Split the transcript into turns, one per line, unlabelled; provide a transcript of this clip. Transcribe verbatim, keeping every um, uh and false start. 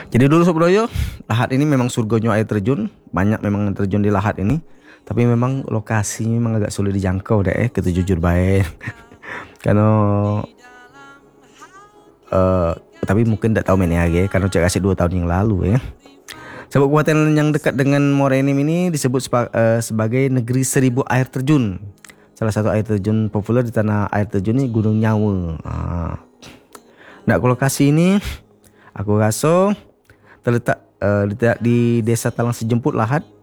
Jadi dulu Sob Doyo, Lahat ini memang surganya air terjun. Banyak memang yang terjun di Lahat ini. Tapi memang lokasinya memang agak sulit dijangkau deh, kita jujur baik. Karena uh, tapi mungkin tak tahu mana lagi karena cek kasih dua tahun yang lalu ya. Sebab kabupaten yang dekat dengan Muara Enim ini disebut seba, uh, sebagai negeri seribu air terjun. Salah satu air terjun populer di tanah air terjun ini Gunung Nyawa. Uh. Nah, lokasi ini aku rasa terletak uh, di Desa Talang Sejemput Lahat.